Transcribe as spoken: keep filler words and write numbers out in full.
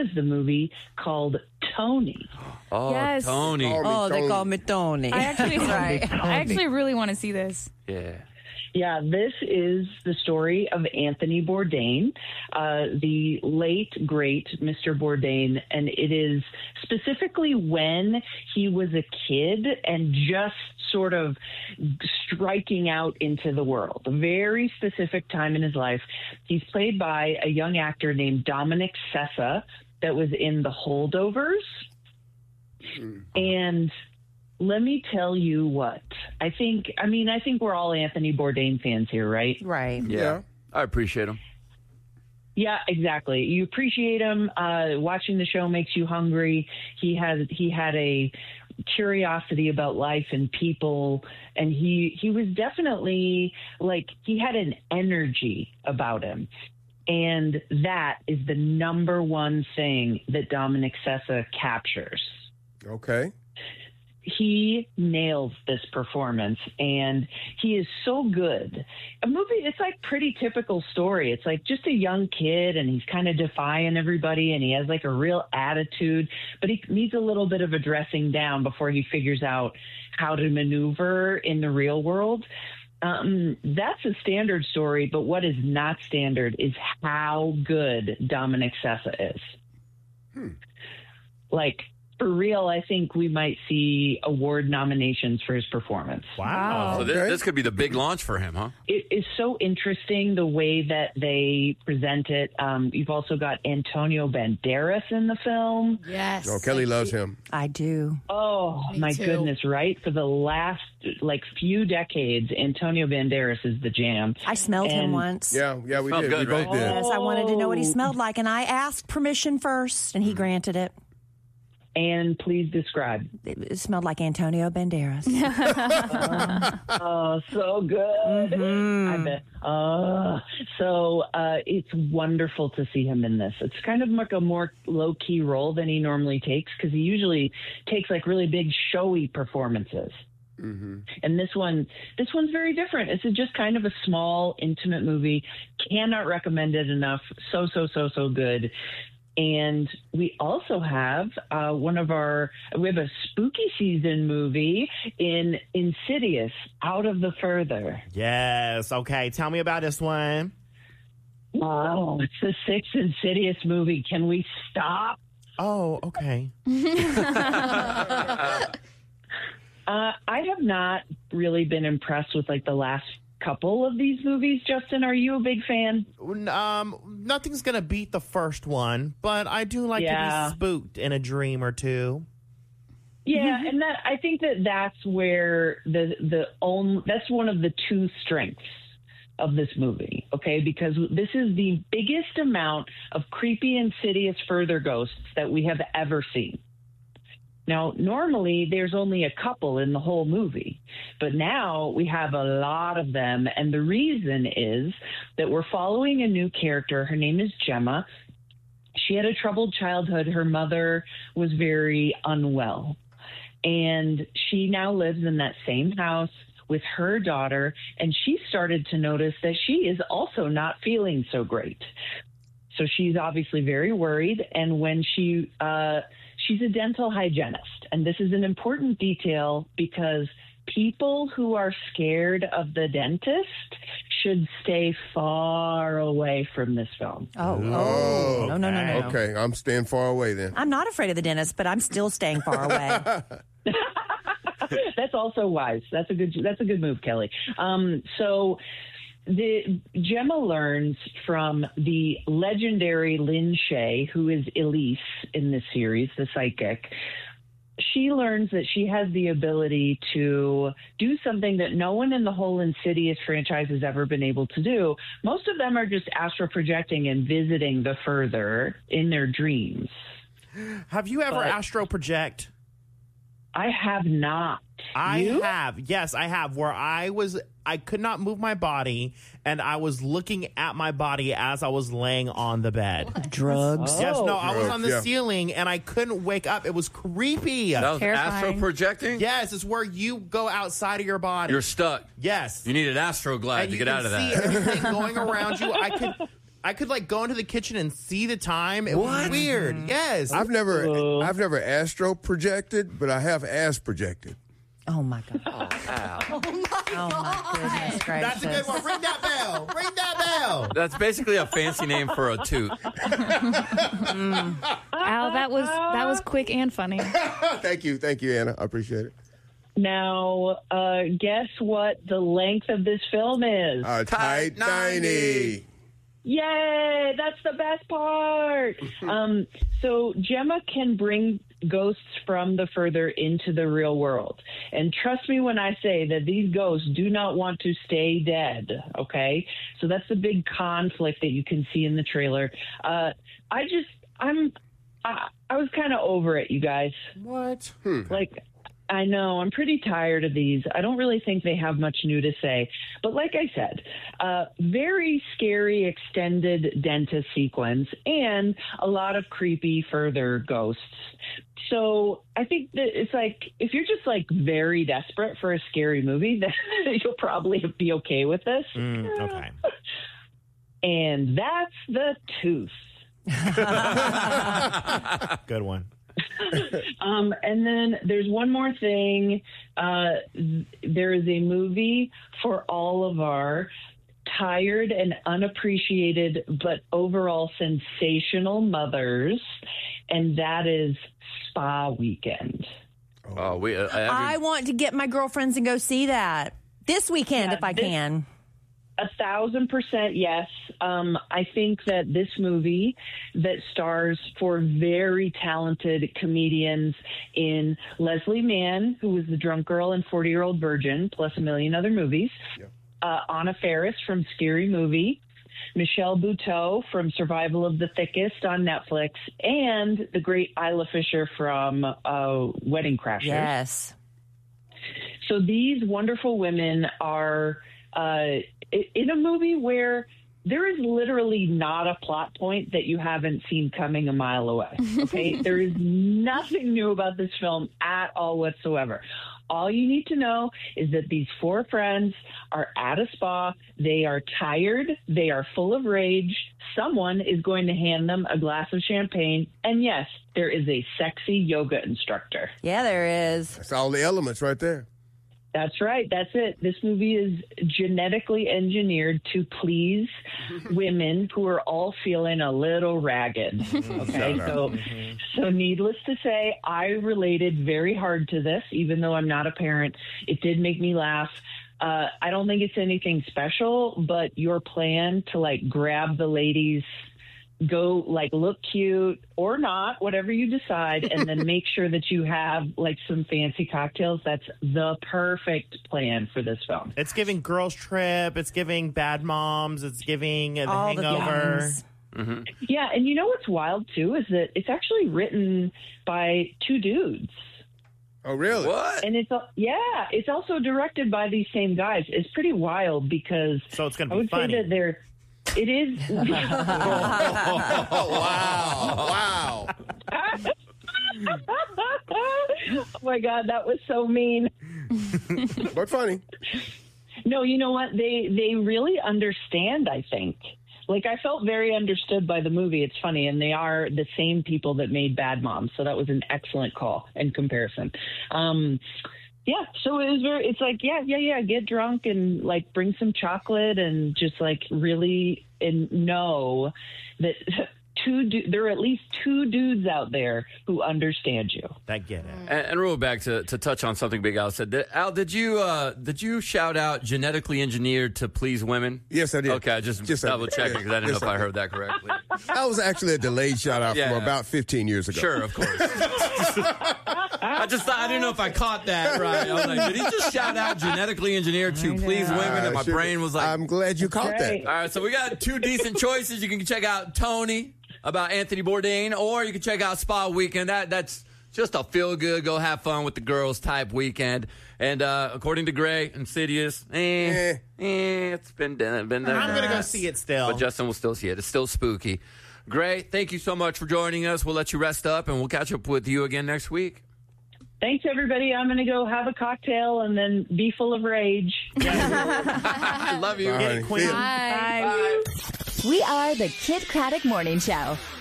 is the movie called Tony. Oh, Yes. Tony. Call me Oh, they Tony. call me Tony. I actually, Right. I actually really want to see this. Yeah. Yeah, this is the story of Anthony Bourdain, uh, the late, great Mister Bourdain, and it is specifically when he was a kid and just sort of striking out into the world. A very specific time in his life. He's played by a young actor named Dominic Sessa that was in The Holdovers. And let me tell you what, I think, I mean, I think we're all Anthony Bourdain fans here, right? Right. Yeah. Yeah. I appreciate him. Yeah, exactly. You appreciate him. Uh, watching the show makes you hungry. He has he had a curiosity about life and people, and he he was definitely like he had an energy about him. And that is the number one thing that Dominic Sessa captures. Okay. He nails this performance, and he is so good. A movie, it's like pretty typical story. It's like just a young kid, and he's kind of defying everybody, and he has like a real attitude, but he needs a little bit of a dressing down before he figures out how to maneuver in the real world. Um, that's a standard story, but what is not standard is how good Dominic Sessa is. Hmm. Like, for real, I think we might see award nominations for his performance. Wow. So this, Okay. this could be the big launch for him, huh? It is so interesting the way that they present it. Um, you've also got Antonio Banderas in the film. Yes. Oh, Kelly loves him. I do. Oh, Me my too. goodness, right? For the last, like, few decades, Antonio Banderas is the jam. I smelled him And- once. Yeah, yeah, we Smelled did. good, we both right? did. Yes, I wanted to know what he Oh. smelled like, and I asked permission first, and he granted it. And please describe. It, it smelled like Antonio Banderas. Oh, so good. I bet. Uh, so uh, it's wonderful to see him in this. It's kind of like a more low key role than he normally takes because he usually takes like really big showy performances. Mm-hmm. And this one, this one's very different. It's just kind of a small, intimate movie. Cannot recommend it enough. So, so, so, so good. And we also have uh, one of our, we have a spooky season movie in Insidious, Out of the Further. Yes. Okay. Tell me about this one. Wow, it's the sixth Insidious movie. Can we stop? Oh, okay. Uh, I have not really been impressed with like the last couple of these movies. Justin, are you a big fan? Um, nothing's gonna beat the first one, but I do like Yeah. to be spooked in a dream or two. Yeah, and that I think that that's where the the only that's one of the two strengths of this movie. Okay, because this is the biggest amount of creepy, insidious further ghosts that we have ever seen. Now, normally there's only a couple in the whole movie, but now we have a lot of them. And the reason is that we're following a new character. Her name is Gemma. She had a troubled childhood. Her mother was very unwell. And she now lives in that same house with her daughter. And she started to notice that she is also not feeling so great. So she's obviously very worried. And when she, uh, she's a dental hygienist. And this is an important detail because people who are scared of the dentist should stay far away from this film. Oh, Oh, no, no, no, no, no. Okay, I'm staying far away then. I'm not afraid of the dentist, but I'm still staying far away. That's also wise. That's a good. That's a good move, Kelly. Um, so, the Gemma learns from the legendary Lynn Shay, who is Elise in this series, the psychic. She learns that she has the ability to do something that no one in the whole Insidious franchise has ever been able to do. Most of them are just astral projecting and visiting the further in their dreams. Have you ever But- astro project? I have not. I You? have. Yes, I have. Where I was, I could not move my body, and I was looking at my body as I was laying on the bed. Drugs. Yes, no, Oh. I was on the Yeah. ceiling, and I couldn't wake up. It was creepy. That was Terrifying. astro projecting? Yes, it's where you go outside of your body. You're stuck. yes. You need an astro glide and to you get can out of see that. everything going around you. I could, I could like go into the kitchen and see the time. It was What? weird. Yes. I've never, I've never astro projected, but I have ass projected. Oh my God. Oh my goodness gracious. That's a good one. Ring that bell. Ring that bell. That's basically a fancy name for a toot. Al, that was that was quick and funny. Thank you, thank you, Anna. I appreciate it. Now, uh, guess what the length of this film is? Uh, tight ninety. Yay! That's the best part. um, so Gemma can bring ghosts from the further into the real world. And trust me when I say that these ghosts do not want to stay dead, okay? So that's the big conflict that you can see in the trailer. Uh, I just, I'm, I, I was kind of over it, you guys. What? Like, I know, I'm pretty tired of these. I don't really think they have much new to say. But like I said, uh, very scary extended dentist sequence and a lot of creepy further ghosts. So I think that it's like, if you're just like very desperate for a scary movie, then you'll probably be okay with this. Mm, okay. And that's The Tooth. Good one. Um, and then there's one more thing. Uh, there is a movie for all of our tired and unappreciated, but overall sensational mothers, and that is Spa Weekend. Oh, we. Uh, every, I want to get my girlfriends and go see that this weekend Yeah, if I this- can. A thousand percent yes. Um, I think that this movie that stars four very talented comedians in Leslie Mann, who was the drunk girl in forty-Year-Old Virgin, plus a million other movies, uh, Anna Faris from Scary Movie, Michelle Buteau from Survival of the Thickest on Netflix, and the great Isla Fisher from uh, Wedding Crashers. Yes. So these wonderful women are uh, in a movie where there is literally not a plot point that you haven't seen coming a mile away. Okay, there is nothing new about this film at all whatsoever. All you need to know is that these four friends are at a spa. They are tired. They are full of rage. Someone is going to hand them a glass of champagne. And yes, there is a sexy yoga instructor. Yeah, there is. That's all the elements right there. That's right. That's it. This movie is genetically engineered to please women who are all feeling a little ragged. Okay, so so needless to say, I related very hard to this, even though I'm not a parent. It did make me laugh. Uh, I don't think it's anything special, but your plan to like grab the ladies, go like look cute or not, whatever you decide, and then make sure that you have like some fancy cocktails. That's the perfect plan for this film. It's giving Girls Trip. It's giving Bad Moms. It's giving uh, The All the Hangover. things. Yeah, and you know what's wild too is that it's actually written by two dudes. Oh, really? what? And it's yeah, it's also directed by these same guys. It's pretty wild because So it's gonna I be would funny. say that they're it is Oh, wow. Wow. oh my god, that was so mean. But funny. No, you know what? They they really understand, I think. Like, I felt very understood by the movie. It's funny, and they are the same people that made Bad Moms, so that was an excellent call in comparison. Um, yeah, so it was very, it's like, yeah, yeah, yeah, get drunk and, like, bring some chocolate and just, like, really and know that two du- there are at least two dudes out there who understand you. That get it. And, and real back to, to touch on something Big Al said. Did, Al, did you uh, did you shout out genetically engineered to please women? Yes, I did. Okay, just, Yes, I double did. checking because I didn't Yes, know if I I did. heard that correctly. That was actually a delayed shout out Yeah. from about fifteen years ago. Sure, of course. I just thought I didn't know if I caught that right. I was like, did he just shout out genetically engineered to please women? And my Uh, sure. brain was like, I'm glad you caught right. all right, so we got two decent choices. You can check out Tony about Anthony Bourdain, or you can check out Spa Weekend. That That's just a feel-good, go have fun with the girls type weekend. And uh, according to Gray, Insidious, eh, Eh. eh, it's been done. Been done. I'm going to go see it still. But Justin will still see it. It's still spooky. Gray, thank you so much for joining us. We'll let you rest up, and we'll catch up with you again next week. Thanks, everybody. I'm going to go have a cocktail and then be full of rage. I love you. All Get right. it, Queen. See ya. Bye. Bye. We are the Kid Craddock Morning Show.